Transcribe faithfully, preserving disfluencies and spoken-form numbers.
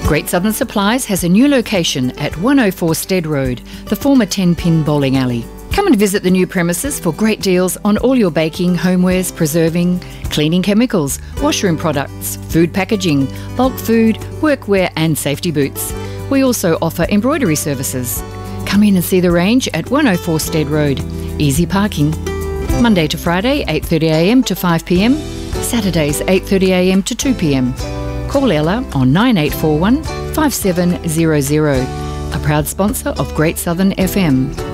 Great Southern Supplies has a new location at one oh four Stead Road, the former ten pin bowling alley. Come and visit the new premises for great deals on all your baking, homewares, preserving, cleaning chemicals, washroom products, food packaging, bulk food, workwear and safety boots. We also offer embroidery services. Come in and see the range at one oh four Stead Road. Easy parking. Monday to Friday, eight thirty a m to five p m. Saturdays, eight thirty a m to two p m. Call Ella on nine eight four one, five seven zero zero. A proud sponsor of Great Southern F M.